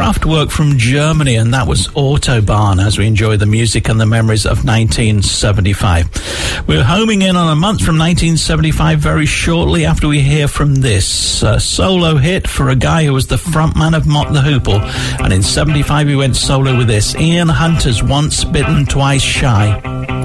Kraftwerk from Germany, and that was Autobahn, as we enjoy the music and the memories of 1975. We're homing in on a month from 1975 very shortly after we hear from this solo hit for a guy who was the frontman of Mott the Hoople, and in 75 he went solo with this, Ian Hunter's Once Bitten, Twice Shy.